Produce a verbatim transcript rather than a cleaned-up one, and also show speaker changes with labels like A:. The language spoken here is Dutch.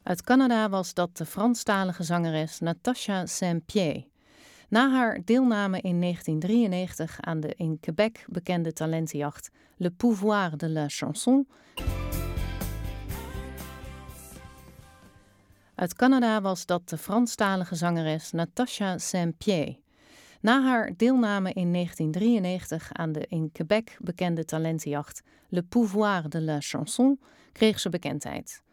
A: Uit Canada was dat de Franstalige zangeres Natacha Saint-Pied. Na haar deelname in negentien drieënnegentig aan de in Quebec bekende talentenjacht Le Pouvoir de la Chanson. Uit Canada was dat de Franstalige zangeres Natacha Saint-Pied. Na haar deelname in negentien drieënnegentig aan de in Quebec bekende talentenjacht Le Pouvoir de la Chanson kreeg ze bekendheid.